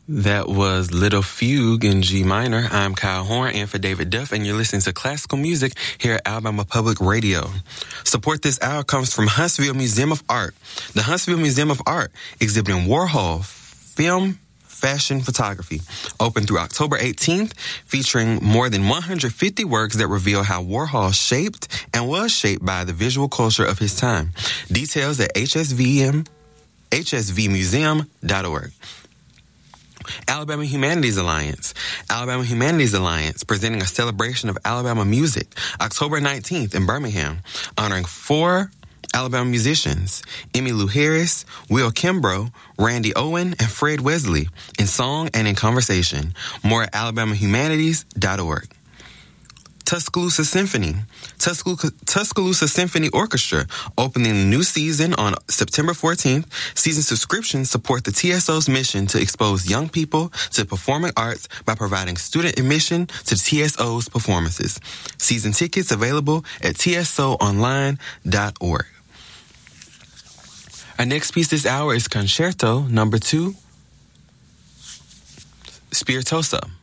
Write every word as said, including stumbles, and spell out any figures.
That was Little Fugue in G minor. I'm Kyle Horn, and for David Duff, and you're listening to classical music here at Alabama Public Radio. Support this hour comes from Huntsville Museum of Art. The Huntsville Museum of Art exhibiting Warhol film, fashion photography, open through October eighteenth, featuring more than one hundred fifty works that reveal how Warhol shaped and was shaped by the visual culture of his time. Details at H S V M, H S V museum dot org. Alabama Humanities Alliance. Alabama Humanities Alliance presenting a celebration of Alabama music October nineteenth in Birmingham, honoring four Alabama musicians, Emmylou Harris, Will Kimbrough, Randy Owen, and Fred Wesley, in song and in conversation. More at alabama humanities dot org. Tuscaloosa Symphony. Tuscaloosa, Tuscaloosa Symphony Orchestra opening the new season on September fourteenth. Season subscriptions support the T S O's mission to expose young people to performing arts by providing student admission to T S O's performances. Season tickets available at T S O online dot org. Our next piece this hour is Concerto Number Two, Spiritosa.